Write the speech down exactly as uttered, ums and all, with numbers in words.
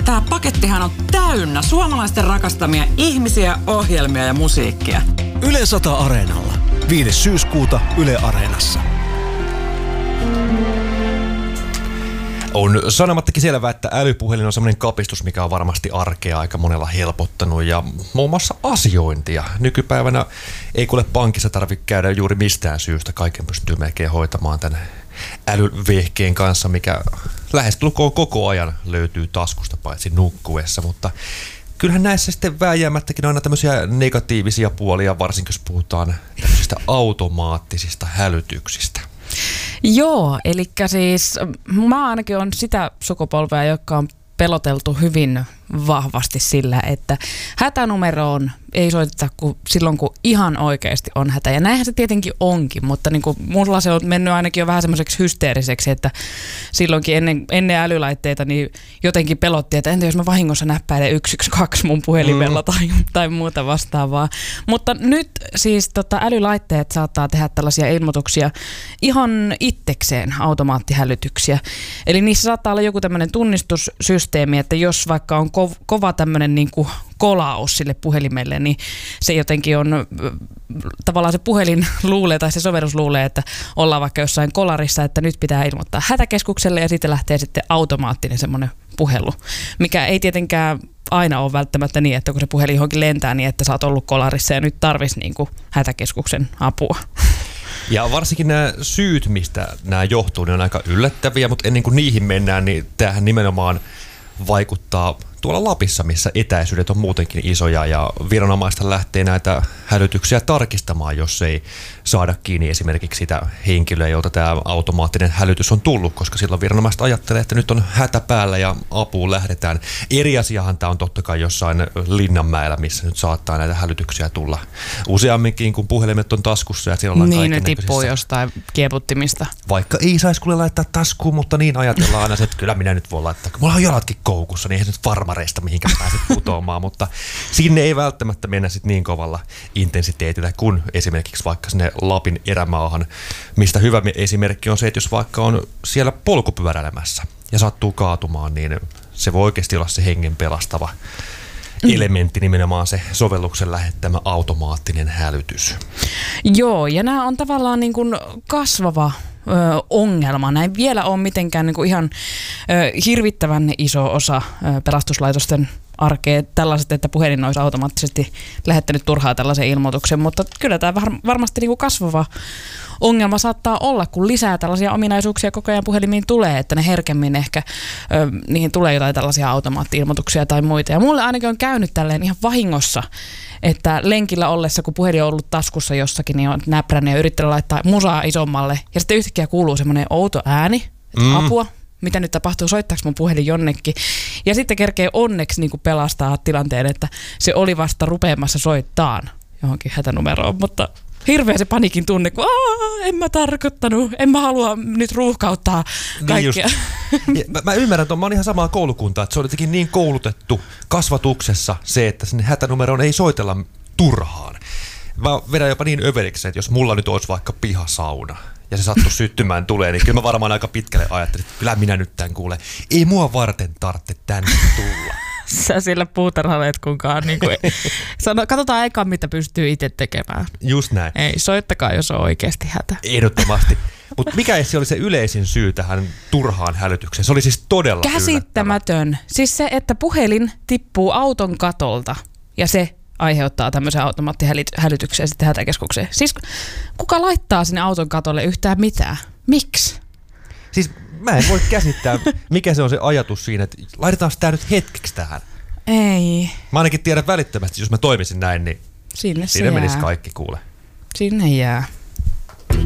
Tää pakettihan on täynnä suomalaisten rakastamia ihmisiä, ohjelmia ja musiikkia. Yle sata Areenalla. viides syyskuuta Yle Areenassa. On sanomattakin selvää, että älypuhelin on semmoinen kapistus, mikä on varmasti arkea aika monella helpottanut ja muun muassa asiointia. Nykypäivänä ei kuule pankissa tarvitse käydä juuri mistään syystä. Kaiken pystyy melkein hoitamaan tämän älyvehkeen kanssa, mikä lähestulkoon koko ajan löytyy taskusta paitsi nukkuessa, mutta kyllähän näissä sitten vääjäämättäkin on aina tämmöisiä negatiivisia puolia, varsinkin jos puhutaan tämmöisistä automaattisista hälytyksistä. Joo, eli siis mä ainakin on sitä sukupolvea, joka on peloteltu hyvin vahvasti sillä, että hätänumeroon ei soiteta kuin silloin, kun ihan oikeasti on hätä. Ja näinhän se tietenkin onkin, mutta niin kuin mulla se on mennyt ainakin jo vähän semmoiseksi hysteeriseksi, että silloinkin ennen, ennen älylaitteita niin jotenkin pelotti, että entä jos mä vahingossa näppäilen yksi yksi kaksi mun puhelimella mm. tai, tai muuta vastaavaa. Mutta nyt siis tota, älylaitteet saattaa tehdä tällaisia ilmoituksia ihan itsekseen, automaattihälytyksiä. Eli niissä saattaa olla joku tämmöinen tunnistussysteemi, että jos vaikka on ko- kova tämmöinen niin kuin kolaus sille puhelimelle, niin se jotenkin on, tavallaan se puhelin luulee tai se sovellus luulee, että ollaan vaikka jossain kolarissa, että nyt pitää ilmoittaa hätäkeskukselle ja sitten lähtee sitten automaattinen semmoinen puhelu, mikä ei tietenkään aina ole välttämättä niin, että kun se puhelin johonkin lentää niin, että sä oot ollut kolarissa ja nyt tarvitsisi niin kuin hätäkeskuksen apua. Ja varsinkin nämä syyt, mistä nämä johtuu, ne on aika yllättäviä, mutta ennen kuin niihin mennään, niin tämähän nimenomaan vaikuttaa tuolla Lapissa, missä etäisyydet on muutenkin isoja ja viranomaista lähtee näitä hälytyksiä tarkistamaan, jos ei saada kiinni esimerkiksi sitä henkilöä, jolta tämä automaattinen hälytys on tullut, koska silloin viranomaiset ajattelee, että nyt on hätä päällä ja apuun lähdetään. Eri asiahan tämä on totta kai jossain Linnanmäellä, missä nyt saattaa näitä hälytyksiä tulla useamminkin, kun puhelimet on taskussa ja siellä ollaan niin, kaiken ne tippuu jostain kieputtimista. Vaikka ei saisi kuule laittaa taskuun, mutta niin ajatellaan aina, että kyllä minä nyt voin laittaa. Mulla on jalatkin koukussa, niin eihän se nyt farmareista mihinkä pääset putoamaan, mutta sinne ei välttämättä mennä sit niin kovalla intensiteetillä kuin esimerkiksi vaikka sinne Lapin erämaahan, mistä hyvä esimerkki on se, että jos vaikka on siellä polkupyöräilemässä ja sattuu kaatumaan, niin se voi oikeasti olla se hengen pelastava mm. elementti, nimenomaan se sovelluksen lähettämä automaattinen hälytys. Joo, ja nämä on tavallaan niin kuin kasvava ö, ongelma. Näin vielä on mitenkään niin kuin ihan ö, hirvittävän iso osa ö, pelastuslaitosten arkea tällaiset, että puhelin olisi automaattisesti lähettänyt turhaa tällaisen ilmoituksen, mutta kyllä tämä var- varmasti niin kuin kasvava ongelma saattaa olla, kun lisää tällaisia ominaisuuksia koko ajan puhelimiin tulee, että ne herkemmin ehkä, ö, niihin tulee jotain tällaisia automaatti-ilmoituksia tai muita. Ja mulle ainakin on käynyt tälleen ihan vahingossa, että lenkillä ollessa, kun puhelin on ollut taskussa jossakin, niin on näprännyt ja yrittänyt laittaa musaa isommalle. Ja sitten yhtäkkiä kuuluu semmoinen outo ääni, että mm. apua, mitä nyt tapahtuu, soittaako mun puhelin jonnekin. Ja sitten kerkee onneksi niin kuin pelastaa tilanteen, että se oli vasta rupeamassa soittaan johonkin hätänumeroon, mutta hirveä se paniikin tunne, kun en mä tarkoittanut, en mä halua nyt ruuhkauttaa kaikkea. Niin mä, mä ymmärrän, että mä oon ihan samaa koulukuntaa, että se on jotenkin niin koulutettu kasvatuksessa se, että sinne hätänumeroon ei soitella turhaan. Mä vedän jopa niin överiksi, että jos mulla nyt olisi vaikka pihasauna ja se sattuu syttymään tulee, niin kyllä mä varmaan aika pitkälle ajattelin, että kyllä minä nyt tämän kuulen. Ei mua varten tarvitse tänne tulla. Sä sillä puutarhaleet kunkaan. Niin kuin, sano, katsotaan eka, mitä pystyy itse tekemään. Just näin. Ei, soittakaa, jos on oikeasti hätä. Ehdottomasti. Mutta mikä se oli se yleisin syy tähän turhaan hälytykseen? Se oli siis todella käsittämätön. Yllättävä. Siis se, että puhelin tippuu auton katolta ja se aiheuttaa tämmöisen automaattihälytyksen sitten hätäkeskukseen. Siis kuka laittaa sinne auton katolle yhtään mitään? Miksi? Siis mä en voi käsittää, mikä se on se ajatus siinä, että laitetaan sitä nyt hetkeksi tähän. Ei. Mä ainakin tiedän välittömästi, jos mä toimisin näin, niin sinne, sinne menisi kaikki kuule. Sinne jää.